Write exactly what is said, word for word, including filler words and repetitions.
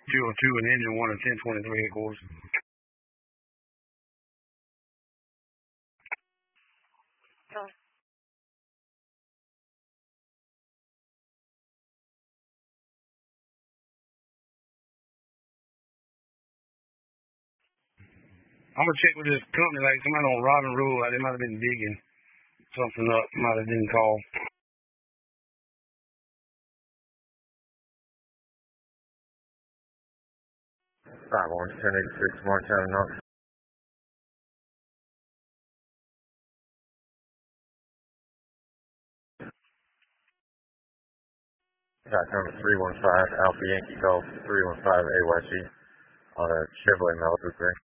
two oh two and engine one and ten twenty-three headquarters. I'm gonna check with this company, like somebody on Robin Road, like they might have been digging something up, might have didn't call. five one, ten eighty-six, Montana North. Got number three one five, Alpha Yankee Golf, three one five A Y G on a Chevrolet Malibu Gray.